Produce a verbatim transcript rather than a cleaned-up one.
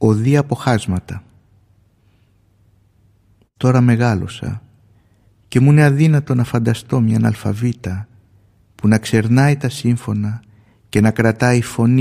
οδοί από χάσματα. Τώρα μεγάλωσα και μου είναι αδύνατο να φανταστώ μια αναλφαβήτα που να ξερνάει τα σύμφωνα και να κρατάει φωνή